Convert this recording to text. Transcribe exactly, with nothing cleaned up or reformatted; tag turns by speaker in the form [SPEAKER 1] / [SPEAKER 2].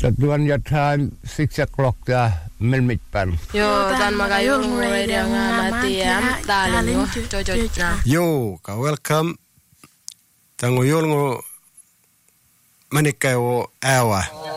[SPEAKER 1] Tatuan yathan six o'clock ta melmitpan.
[SPEAKER 2] Yo tan magayong radio nga matiam talin jojo na.
[SPEAKER 3] Yo ka welcome. Tangoyol ngo manikayo awa.